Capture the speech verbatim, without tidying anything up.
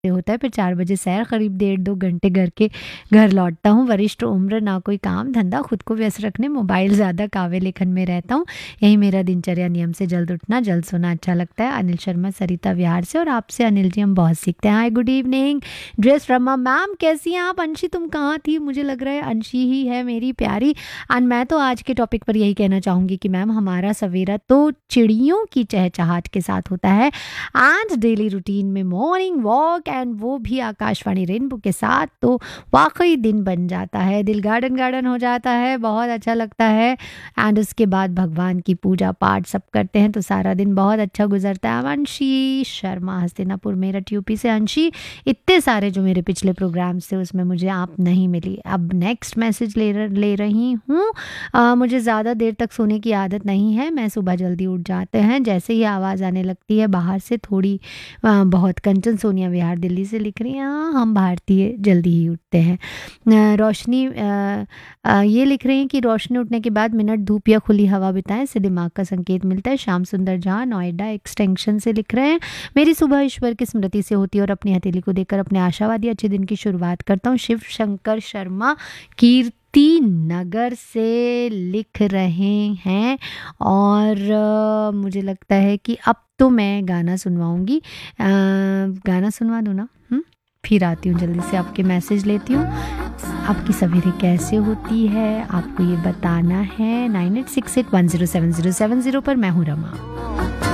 से होता है, फिर चार बजे सैर, करीब डेढ़ दो घंटे घर के घर लौटता हूँ। वरिष्ठ उम्र, ना कोई काम धंधा, खुद को व्यस्त रखने, मोबाइल ज़्यादा, काव्य लेखन में रहता हूँ। यही मेरा दिनचर्या नियम से जल्द उठना, जल्द सोना अच्छा लगता है। अनिल शर्मा सरिता विहार से। और आपसे अनिल जी हम बहुत सीखते हैं। Hi good evening dress Rama ma'am, कैसी हैं आप? अंशी तुम कहाँ थी? मुझे लग रहा है अंशी ही है मेरी प्यारी। एंड मैं तो आज के टॉपिक पर यही कहना चाहूँगी कि मैम हमारा सवेरा तो चिड़ियों की चहचहाट के साथ होता है, एंड डेली रूटीन में मॉर्निंग वॉक, एंड वो भी आकाशवाणी रेनबो के साथ, तो वाकई दिन बन जाता है, दिल गार्डन गार्डन हो जाता है, बहुत अच्छा लगता है। एंड उसके बाद भगवान की पूजा पाठ सब करते हैं तो सारा दिन बहुत अच्छा गुजरता है। अंशी शर्मा हस्तिनापुर मेरठ यूपी से। अंशी, इतने सारे जो मेरे पिछले प्रोग्राम्स थे उसमें मुझे आप नहीं मिली। अब नेक्स्ट मैसेज ले र, ले रही हूँ। अ, मुझे ज़्यादा देर तक सोने की आदत नहीं है, मैं सुबह जल्दी उठ जाते हैं, जैसे ही आवाज़ आने लगती है बाहर से थोड़ी अ, बहुत। कंचन सोनिया विहार दिल्ली से लिख रही हैं, हाँ, हम भारतीय जल्दी ही उठते हैं। अ, रोशनी अ, अ, ये लिख रही हैं कि रोशनी उठने के बाद मिनट धूप या खुली हवा बिताएं, इससे दिमाग का संकेत मिलता है। श्याम सुंदर झा नोएडा एक्सटेंशन से लिख रहे हैं, मेरी सुबह ईश्वर की स्मृति से होती है और अपनी हथेली को देखकर अपने आशावादी अच्छे दिन की शुरुआत करता हूँ। शिव शंकर शर्मा कीर्ति नगर से लिख रहे हैं। और अ, मुझे लगता है कि अब तो मैं गाना सुनवाऊंगी। अ, गाना सुनवा दूँ ना? हुँ? फिर आती हूँ, जल्दी से आपके मैसेज लेती हूँ। आपकी सवेरे कैसे होती है आपको ये बताना है। Nine eight six eight one zero seven zero seven zero पर। मैं हूँ रमा।